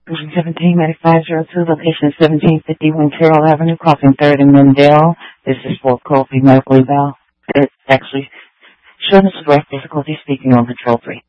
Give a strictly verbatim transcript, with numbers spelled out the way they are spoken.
seventeen ninety-five oh two, location seventeen fifty-one Carroll Avenue, crossing third and Mendale. This is for Kofi Medical Eval. It's actually showing us direct difficulty speaking on control three.